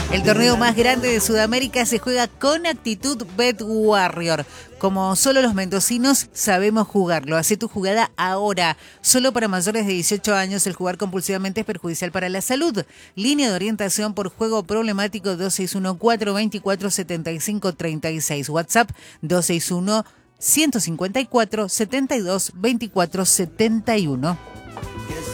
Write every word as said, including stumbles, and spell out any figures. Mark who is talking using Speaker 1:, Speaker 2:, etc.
Speaker 1: El torneo más grande de Sudamérica se juega con actitud Bet Warrior. Como solo los mendocinos sabemos jugarlo. Hacé tu jugada ahora. Solo para mayores de dieciocho años el jugar compulsivamente es perjudicial para la salud. Línea de orientación por juego problemático dos seis uno, cuatro dos cuatro, siete cinco tres seis. WhatsApp dos seis uno, uno cinco cuatro, siete dos, dos cuatro siete uno.